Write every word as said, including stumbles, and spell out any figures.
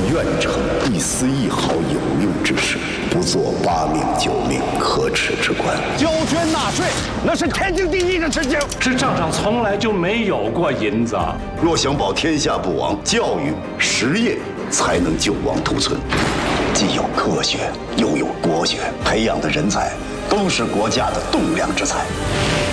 愿成一丝一毫有用之事，不做八命九命可耻之官。 交捐纳税，那是天经地义的事情。 这账上从来就没有过银子。 若想保天下不亡，教育实业才能救亡图存。既有科学，又有国学，培养的人才都是国家的栋梁之才。